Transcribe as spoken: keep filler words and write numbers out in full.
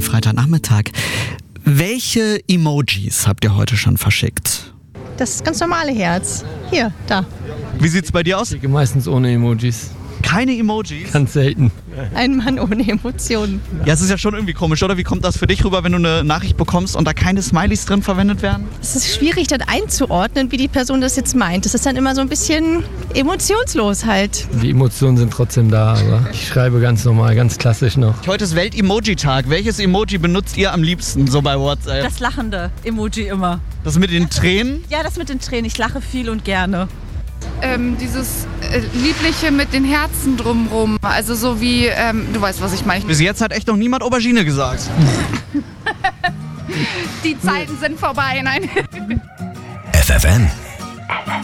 Freitagnachmittag. Welche Emojis habt ihr heute schon verschickt? Das ganz normale Herz. Hier, da. Wie sieht's bei dir aus? Ich meistens ohne Emojis. Keine Emojis? Ganz selten. Ein Mann ohne Emotionen. Ja, es ist ja schon irgendwie komisch, oder? Wie kommt das für dich rüber, wenn du eine Nachricht bekommst und da keine Smileys drin verwendet werden? Es ist schwierig, das einzuordnen, wie die Person das jetzt meint. Das ist dann immer so ein bisschen emotionslos halt. Die Emotionen sind trotzdem da, aber ich schreibe ganz normal, ganz klassisch noch. Heute ist Welt-Emoji-Tag. Welches Emoji benutzt ihr am liebsten so bei WhatsApp? Das lachende Emoji immer. Das mit den Tränen? Ja, das mit den Tränen. Ich lache viel und gerne. Ähm, dieses äh, Liebliche mit den Herzen drumrum. Also so wie, ähm, du weißt, was ich meine. Bis jetzt hat echt noch niemand Aubergine gesagt. Die Zeiten sind vorbei, nein. F F N